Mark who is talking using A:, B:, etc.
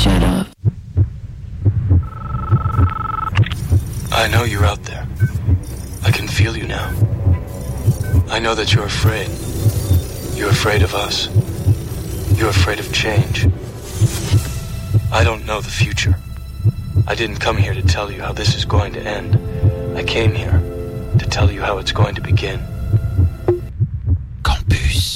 A: shut up.
B: I know you're out there. I can feel you now. I know that you're afraid. You're afraid of us. You're afraid of change. I don't know the future. I didn't come here to tell you how this is going to end. I came here to tell you how it's going to begin.
C: Campus